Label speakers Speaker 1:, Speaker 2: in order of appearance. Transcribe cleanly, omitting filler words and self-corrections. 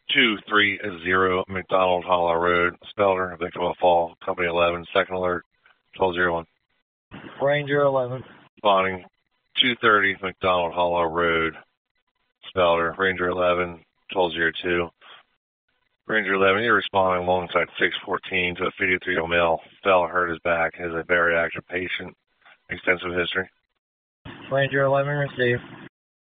Speaker 1: 230 McDonald Hollow Road, Spelter, victim of fall, Company 11, second alert, 1201.
Speaker 2: Ranger 11.
Speaker 1: Responding 230 McDonald Hollow Road, Spelter, Ranger 11, 1202. Ranger 11, you're responding alongside 614 to a 53-year-old male. Fell, hurt his back, has a very active patient, extensive history.
Speaker 2: Ranger 11 received.